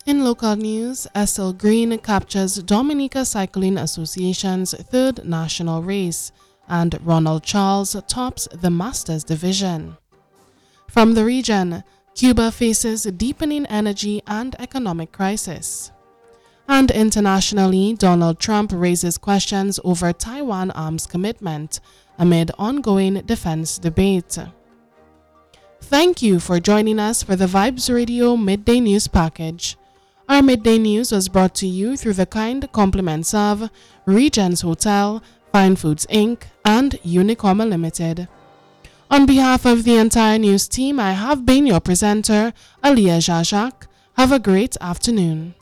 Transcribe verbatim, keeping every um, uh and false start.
In local news, Estelle Green captures Dominica Cycling Association's third national race, and Ronald Charles tops the Masters division. From the region, Cuba faces deepening energy and economic crisis. And internationally, Donald Trump raises questions over Taiwan arms commitment amid ongoing defense debate. Thank you for joining us for the Vibes Radio Midday News Package. Our midday news was brought to you through the kind compliments of Regents Hotel, Fine Foods Incorporated, and Unicoma Limited. On behalf of the entire news team, I have been your presenter, Aliyah Jajak. Have a great afternoon.